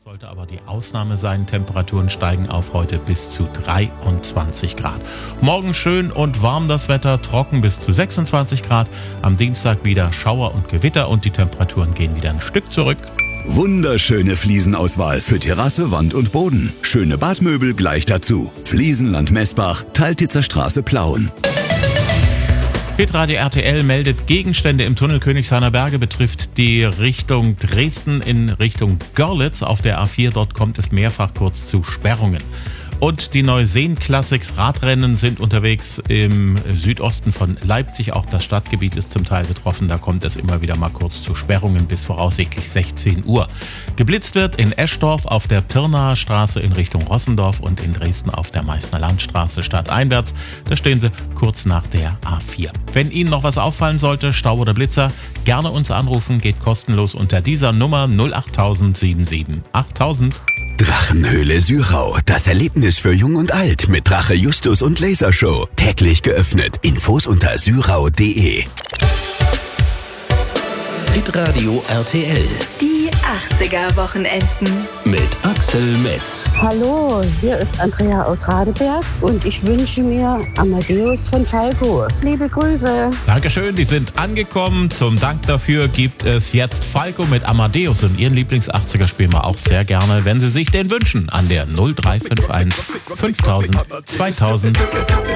sollte aber die Ausnahme sein. Temperaturen steigen auf heute bis zu 23 Grad. Morgen schön und warm das Wetter, trocken bis zu 26 Grad. Am Dienstag wieder Schauer und Gewitter und die Temperaturen gehen wieder ein Stück zurück. Wunderschöne Fliesenauswahl für Terrasse, Wand und Boden. Schöne Badmöbel gleich dazu. Fliesenland Messbach, Teiltitzer Straße Plauen. Hitradio RTL meldet Gegenstände im Tunnel Königshainer Berge, betrifft die Richtung Dresden in Richtung Görlitz. Auf der A4 dort kommt es mehrfach kurz zu Sperrungen. Und die Neuseen Classics Radrennen sind unterwegs im Südosten von Leipzig. Auch das Stadtgebiet ist zum Teil betroffen. Da kommt es immer wieder mal kurz zu Sperrungen bis voraussichtlich 16 Uhr. Geblitzt wird in Eschdorf auf der Pirnaer Straße in Richtung Rossendorf und in Dresden auf der Meißner Landstraße stadteinwärts. Da stehen sie kurz nach der A4. Wenn Ihnen noch was auffallen sollte, Stau oder Blitzer, gerne uns anrufen. Geht kostenlos unter dieser Nummer 08000 77 8000. Drachenhöhle Syrau, das Erlebnis für Jung und Alt mit Drache Justus und Lasershow. Täglich geöffnet. Infos unter syrau.de. Hitradio RTL. Die 80er-Wochenenden. Mit Axel Metz. Hallo, hier ist Andrea aus Radeberg und ich wünsche mir Amadeus von Falco. Liebe Grüße. Dankeschön, die sind angekommen. Zum Dank dafür gibt es jetzt Falco mit Amadeus und Ihren Lieblings-80er spielen wir auch sehr gerne, wenn Sie sich den wünschen, an der 0351 5000 2000.